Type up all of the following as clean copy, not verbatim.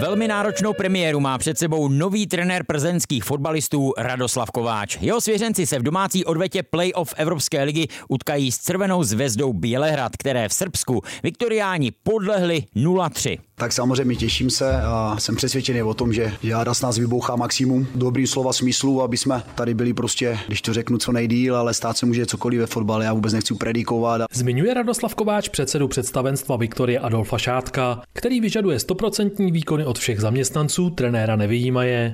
Velmi náročnou premiéru má před sebou nový trenér plzeňských fotbalistů Radoslav Kováč. Jeho svěřenci se v domácí odvetě play-off Evropské ligy utkají s Crvenou zvezdou Bělehrad, které v Srbsku viktoriáni podlehli 0-3. Tak samozřejmě těším se a jsem přesvědčený o tom, že Jára s nás vybouchá maximum. Dobrý slova smyslu, aby jsme tady byli prostě, když to řeknu, co nejdýl, ale stát se může cokoliv ve fotbale, já vůbec nechci predikovat. Zmiňuje Radoslav Kováč předsedu představenstva Viktorie Adolfa Šátka, který vyžaduje 100% výkony od všech zaměstnanců, trenéra nevyjímaje.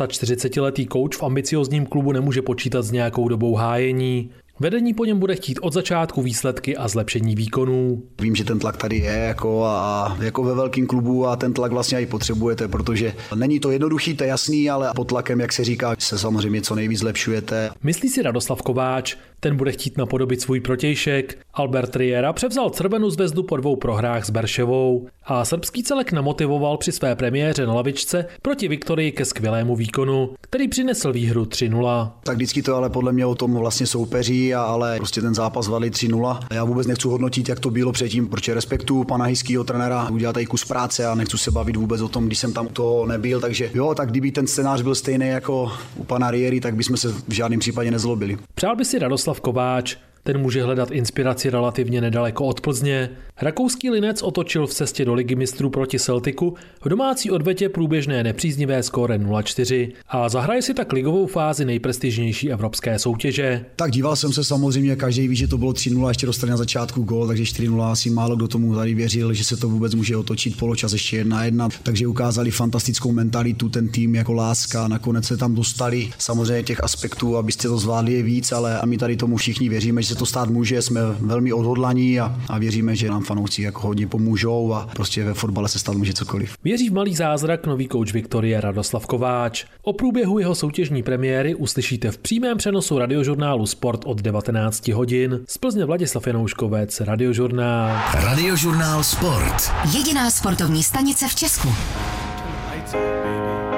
46letý kouč v ambiciózním klubu nemůže počítat s nějakou dobou hájení. Vedení po něm bude chtít od začátku výsledky a zlepšení výkonů. Vím, že ten tlak tady je jako ve velkém klubu a ten tlak vlastně i potřebujete, protože není to jednoduchý, to je jasný, ale pod tlakem, jak se říká, se samozřejmě co nejvíc zlepšujete. Myslí si Radoslav Kováč, ten bude chtít napodobit svůj protějšek. Albert Riera převzal Crvenou zvezdu po 2 prohrách s Berševou a srbský celek namotivoval při své premiéře na lavičce proti Viktorii ke skvělému výkonu, který přinesl výhru 3-0. Tak vždycky to ale podle mě o tom vlastně soupeří, ale prostě ten zápas zvládli 3-0. Já vůbec nechci hodnotit, jak to bylo předtím, protože respektuju pana hejského trenéra, udělal tady kus práce a nechci se bavit vůbec o tom, když jsem tam to nebyl, takže jo, tak kdyby ten scénář byl stejný jako u pana Riery, tak bychom se v žádném případě nezlobili. Přál by si Radoslav Kováč. Ten může hledat inspiraci relativně nedaleko od Plzně. Rakouský Linec otočil v cestě do Ligy mistrů proti Celticu v domácí odvetě průběžné nepříznivé skóre 0-4 a zahraje si tak ligovou fázi nejprestižnější evropské soutěže. Tak díval jsem se samozřejmě, každý ví, že to bylo 3-0, ještě dostali na začátku gól, takže 4-0 asi málo kdo tomu tady věřil, že se to vůbec může otočit, poločas ještě 1-1, takže ukázali fantastickou mentalitu, ten tým jako láska, nakonec se tam dostali. Samozřejmě těch aspektů, abyste to zvládli je víc, ale a my tady tomu všichni věříme, že se to stát může, jsme velmi odhodlaní a věříme, že nám fanoušci jako hodně pomůžou a prostě ve fotbale se stát může cokoliv. Věří v malý zázrak nový kouč Viktorie Radoslav Kováč. O průběhu jeho soutěžní premiéry uslyšíte v přímém přenosu radiožurnálu Sport od 19 hodin. Z Plzně Vladislav Janouškovec, Radiožurnál. Radiožurnál Sport. Jediná sportovní stanice v Česku.